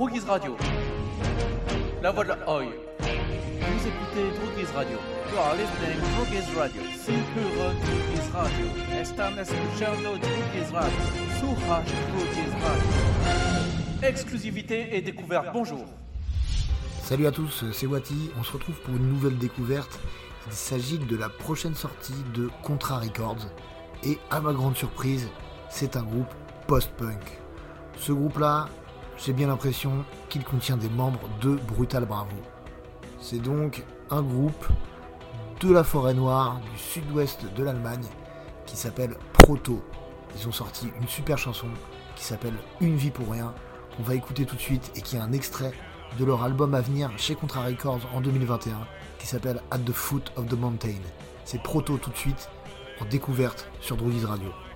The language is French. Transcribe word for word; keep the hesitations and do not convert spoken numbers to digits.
Droguise Radio. La voix de la Oi. Vous écoutez Droguise Radio. You are listening to Droguise Radio. Cinturón Droguise Radio. Están escuchando Droguise Radio. Surrage Droguise Radio. Exclusivité et découverte. Bonjour. Salut à tous, c'est Wati. On se retrouve pour une nouvelle découverte. Il s'agit de la prochaine sortie de Contra Records. Et à ma grande surprise, c'est un groupe post-punk. Ce groupe-là, j'ai bien l'impression qu'il contient des membres de Brutal Bravo. C'est donc un groupe de la forêt noire du sud-ouest de l'Allemagne qui s'appelle Proto. Ils ont sorti une super chanson qui s'appelle Une vie pour rien, qu'on va écouter tout de suite et qui est un extrait de leur album à venir chez Contra Records en deux mille vingt et un qui s'appelle At the Foot of the Mountain. C'est Proto tout de suite en découverte sur Droguise Radio.